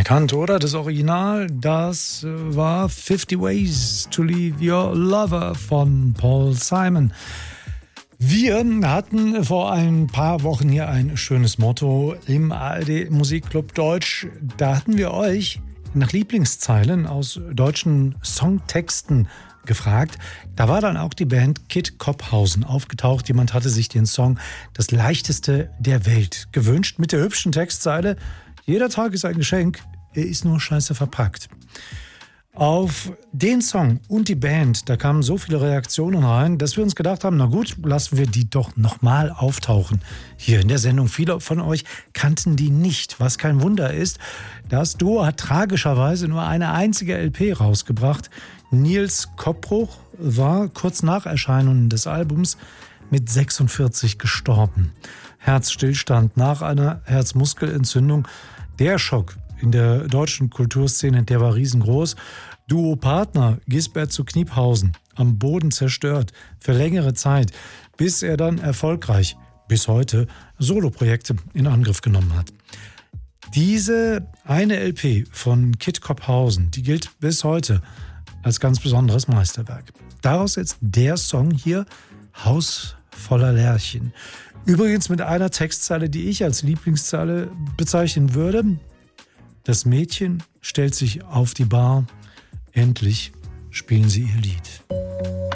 Bekannt, oder? Das Original, das war 50 Ways to Leave Your Lover von Paul Simon. Wir hatten vor ein paar Wochen hier ein schönes Motto im ARD Musikclub Deutsch. Da hatten wir euch nach Lieblingszeilen aus deutschen Songtexten gefragt. Da war dann auch die Band Kid Kopphausen aufgetaucht. Jemand hatte sich den Song Das leichteste der Welt gewünscht mit der hübschen Textzeile: Jeder Tag ist ein Geschenk, er ist nur scheiße verpackt. Auf den Song und die Band, da kamen so viele Reaktionen rein, dass wir uns gedacht haben, na gut, lassen wir die doch nochmal auftauchen hier in der Sendung. Viele von euch kannten die nicht, was kein Wunder ist. Das Duo hat tragischerweise nur eine einzige LP rausgebracht. Nils Koppbruch war kurz nach Erscheinen des Albums mit 46 gestorben. Herzstillstand nach einer Herzmuskelentzündung. Der Schock in der deutschen Kulturszene, der war riesengroß. Duopartner Gisbert zu Kniephausen am Boden zerstört für längere Zeit, bis er dann erfolgreich bis heute Soloprojekte in Angriff genommen hat. Diese eine LP von Kid Kopphausen, die gilt bis heute als ganz besonderes Meisterwerk. Daraus jetzt der Song hier, Haus voller Lerchen. Übrigens mit einer Textzeile, die ich als Lieblingszeile bezeichnen würde. Das Mädchen stellt sich auf die Bar, endlich spielen sie ihr Lied.